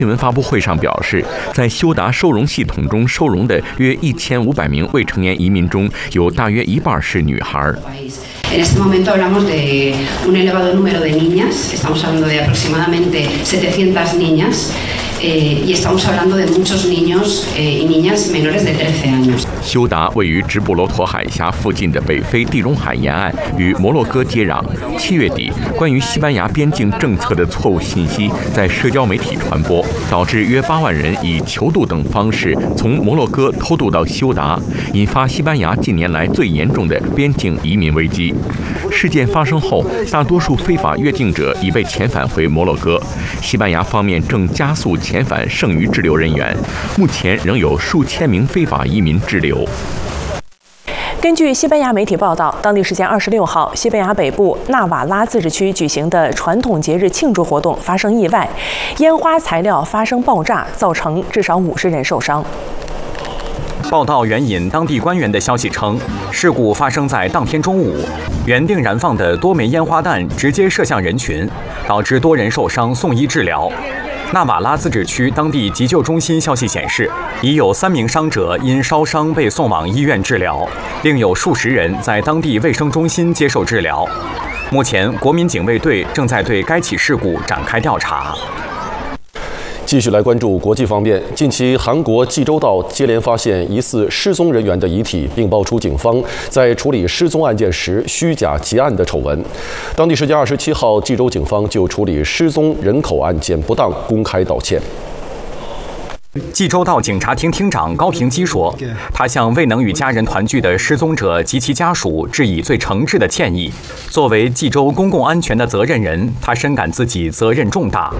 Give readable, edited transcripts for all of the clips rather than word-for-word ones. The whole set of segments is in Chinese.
新闻发布会上表示，在修达收容系统中收容的约1500名未成年移民中，有大约一半是女孩。 En este momento hablamos de un elevado número de niñas, estamos hablando de aproximadamente 700 niñas. Y estamos hablando de muchos niños y niñas menores de 13 años. 休达位于直布罗陀海峡附近的北非地中海沿岸，与摩洛哥接壤。7月底，关于西班牙边境政策的错误信息在社交媒体传播，导致约8万人以囚渡等方式从摩洛哥偷渡到休达，引发西班牙近年来最严重的边境移民危机。事件发生后，大多数非法越境者已被遣返回摩洛哥，西班牙方面正加速遣返剩余滞留人员，目前仍有数千名非法移民滞留。 根据西班牙媒体报道，当地时间26号，西班牙北部纳瓦拉自治区举行的传统节日庆祝活动发生意外，烟花材料发生爆炸，造成至少50人受伤。 报道援引当地官员的消息称，事故发生在当天中午，原定燃放的多枚烟花弹直接射向人群，导致多人受伤送医治疗。纳瓦拉自治区当地急救中心消息显示，已有3名伤者因烧伤被送往医院治疗，另有数十人在当地卫生中心接受治疗。目前，国民警卫队正在对该起事故展开调查。 继续来关注国际方面，近期韩国济州道接连发现疑似失踪人员的遗体，并爆出警方在处理失踪案件时虚假结案的丑闻。当地时间27号，济州警方就处理失踪人口案件不当公开道歉。 济州道警察厅厅长高平基说，他向未能与家人团聚的失踪者及其家属致以最诚挚的歉意。作为济州公共安全的责任人，他深感自己责任重大。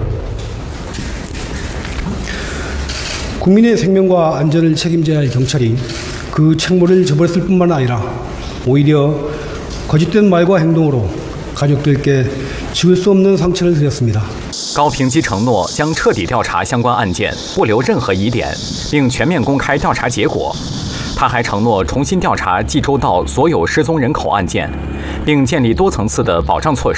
국민의 생명과 안전을 책임져야 할 경찰이 그 책무를 저버렸을 뿐만 아니라 오히려 거짓된 말과 행동으로 가족들께 지울 수 없는 상처를 드렸습니다. 高平基承诺将彻底调查相关案件，不留任何疑点，并全面公开调查结果。他还承诺重新调查济州道所有失踪人口案件，并建立多层次的保障措